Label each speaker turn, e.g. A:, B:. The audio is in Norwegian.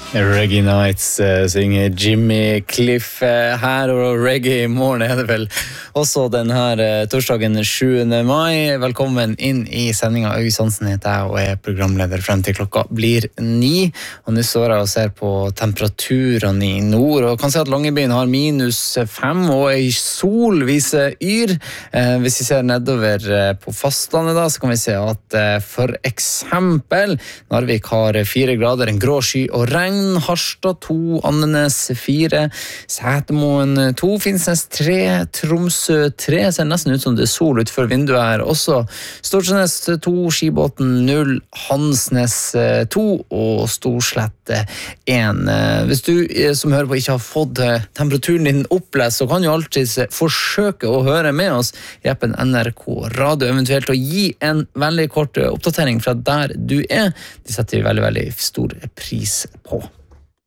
A: Reggae Nights synger Jimmy Cliff her, og reggae I morgen det vel også denne torsdagen 7. mai. Velkommen inn I sendingen. August Hansen heter jeg og programleder frem til klokka blir 9. Og nå står jeg og ser på temperaturene I nord, og kan se at Longyearbyen har -5, og I sol viser yr. Hvis vi ser nedover på fastlandet da, så kan vi se at for eksempel Narvik har 4 grader, en grå sky og regn. Harstad 2, Andenes 4, Sætemoen 2, Finnsnes 3, Tromsø 3, ser nesten ut som det sol utenfor vinduet her. Også Stortrenes 2, Skibåten 0, Hansnes 2 og Storslett 1. Hvis du som hører på ikke har fått temperaturen din opplest, så kan du alltid forsøke å høre med oss I appen NRK Radio, eventuelt å gi en veldig kort oppdatering fra der du Det setter vi veldig, veldig stor pris på.